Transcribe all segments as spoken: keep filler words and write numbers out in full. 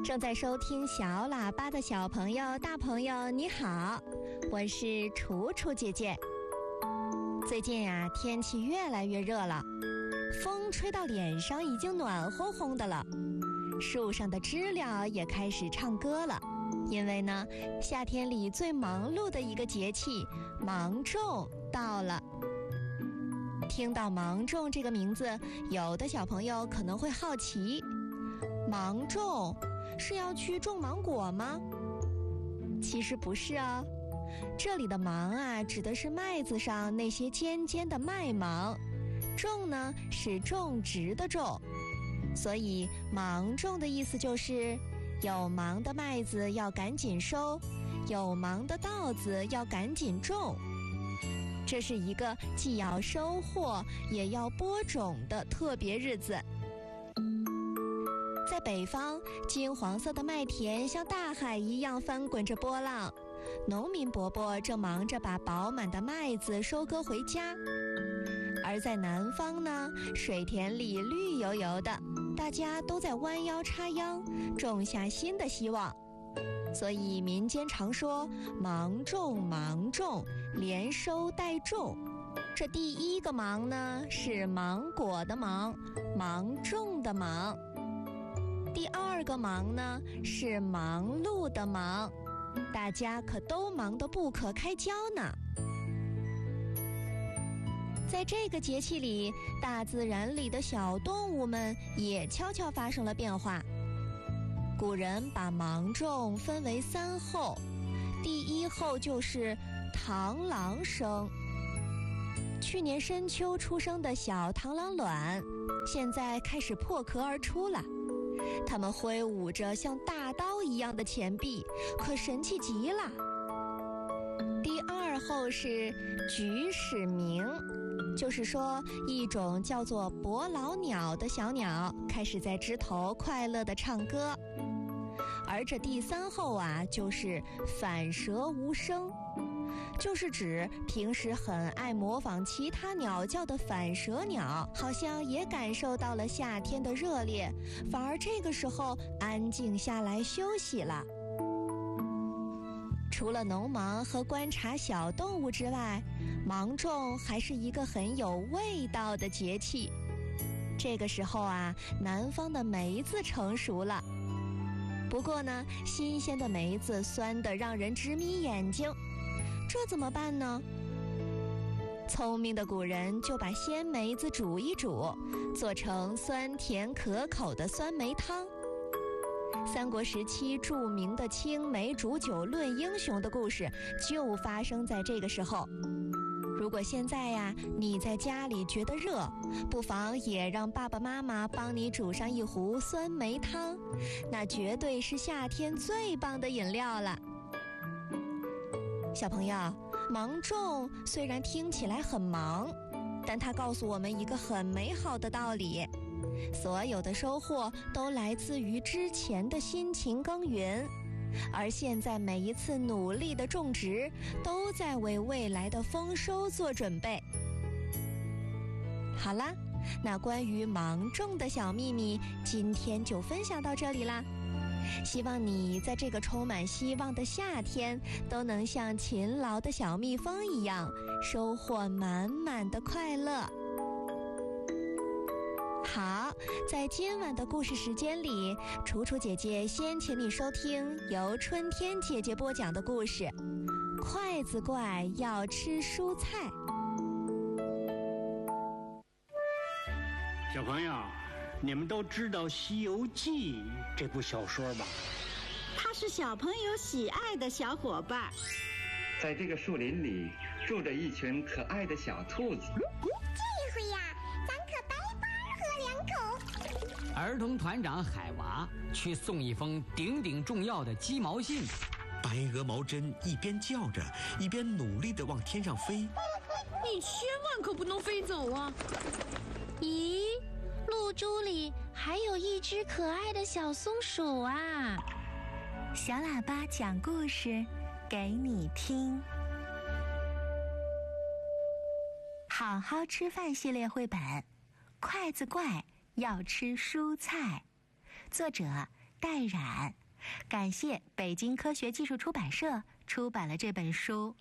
正在收听小喇叭的小朋友、大朋友，你好，我是楚楚姐姐。最近啊，天气越来越热了，风吹到脸上已经暖烘烘的了，树上的知了也开始唱歌了。因为呢，夏天里最忙碌的一个节气芒种到了。听到芒种这个名字，有的小朋友可能会好奇，芒种是要去种芒果吗？其实不是啊，这里的芒啊，指的是麦子上那些尖尖的麦芒，种呢是种植的种，所以芒种的意思就是有芒的麦子要赶紧收，有芒的稻子要赶紧种。这是一个既要收获也要播种的特别日子。在北方，金黄色的麦田像大海一样翻滚着波浪，农民伯伯正忙着把饱满的麦子收割回家。而在南方呢，水田里绿油油的，大家都在弯腰插秧，种下新的希望。所以民间常说芒种芒种，连收带种。这第一个芒呢，是芒果的芒，芒种的芒。第二个忙呢，是忙碌的忙，大家可都忙得不可开交呢。在这个节气里，大自然里的小动物们也悄悄发生了变化。古人把芒种分为三候，第一候就是螳螂生。去年深秋出生的小螳螂卵，现在开始破壳而出了。它们挥舞着像大刀一样的前臂，可神气极了。第二候是菊始鸣，就是说一种叫做伯劳鸟的小鸟开始在枝头快乐地唱歌。而这第三候啊，就是反舌无声，就是指平时很爱模仿其他鸟叫的反舌鸟，好像也感受到了夏天的热烈，反而这个时候安静下来休息了。除了农忙和观察小动物之外，芒种还是一个很有味道的节气。这个时候啊，南方的梅子成熟了。不过呢，新鲜的梅子酸得让人直迷眼睛，这怎么办呢？聪明的古人就把鲜梅子煮一煮，做成酸甜可口的酸梅汤。三国时期著名的青梅煮酒论英雄的故事就发生在这个时候。如果现在呀，你在家里觉得热，不妨也让爸爸妈妈帮你煮上一壶酸梅汤，那绝对是夏天最棒的饮料了。小朋友，芒种虽然听起来很忙，但它告诉我们一个很美好的道理，所有的收获都来自于之前的辛勤耕耘，而现在每一次努力的种植都在为未来的丰收做准备。好啦，那关于芒种的小秘密今天就分享到这里啦。希望你在这个充满希望的夏天都能像勤劳的小蜜蜂一样，收获满满的快乐。好，在今晚的故事时间里，楚楚姐姐先请你收听由春天姐姐播讲的故事《筷子怪要吃蔬菜》。 小朋友，你们都知道《西游记》这部小说吧？ 它是小朋友喜爱的小伙伴。 在这个树林里住着一群可爱的小兔子。 这回呀，咱可白白喝两口。 儿童团长海娃去送一封顶顶重要的鸡毛信。 白鹅毛针一边叫着，一边努力地往天上飞。 你千万可不能飞走啊！ 咦，露珠里还有一只可爱的小松鼠啊！ 小喇叭讲故事给你听。好好吃饭系列绘本，筷子怪要吃蔬菜，作者戴冉。感谢北京科学技术出版社出版了这本书。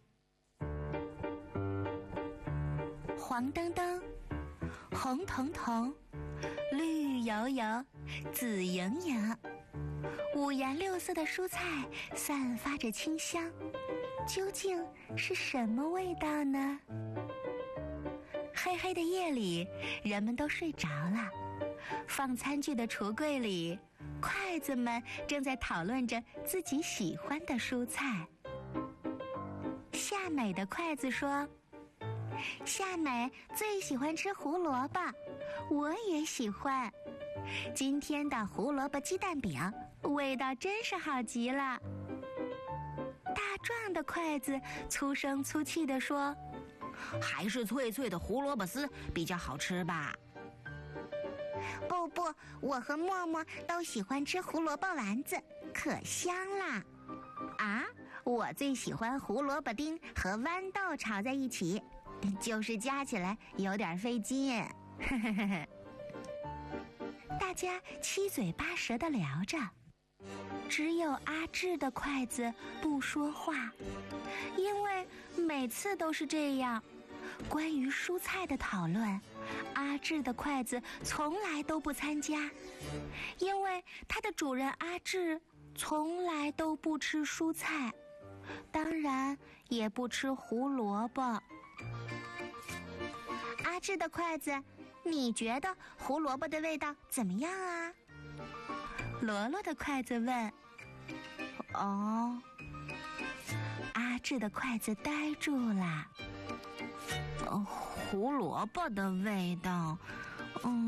黄澄澄，红彤彤，绿油油，紫莹莹，五颜六色的蔬菜散发着清香，究竟是什么味道呢？黑黑的夜里，人们都睡着了，放餐具的橱柜里，筷子们正在讨论着自己喜欢的蔬菜。夏美的筷子说：夏美最喜欢吃胡萝卜，我也喜欢。今天的胡萝卜鸡蛋饼味道真是好极了。大壮的筷子粗声粗气地说：还是脆脆的胡萝卜丝比较好吃吧。 不不，我和默默都喜欢吃胡萝卜丸子，可香啦。 啊，我最喜欢胡萝卜丁和豌豆炒在一起，就是加起来有点费劲。大家七嘴八舌地聊着，只有阿志的筷子不说话，因为每次都是这样。关于蔬菜的讨论，阿志的筷子从来都不参加，因为他的主人阿志从来都不吃蔬菜，当然也不吃胡萝卜。阿志的筷子，你觉得胡萝卜的味道怎么样啊？罗罗的筷子问。哦，阿志的筷子呆住了。呃，胡萝卜的味道，嗯。